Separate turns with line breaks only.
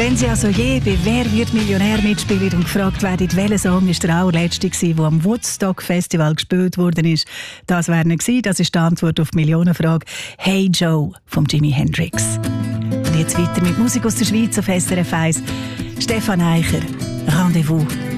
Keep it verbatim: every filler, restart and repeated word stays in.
Wenn Sie also je bei «Wer wird Millionär» mitspielen und gefragt werden, welcher Song ist der allerletzte war, der am Woodstock Festival gespielt worden ist, das wäre er gewesen. Das ist die Antwort auf die Millionenfrage «Hey Joe» von Jimi Hendrix. Und jetzt weiter mit Musik aus der Schweiz auf S R F eins. Stefan Eicher, Rendezvous.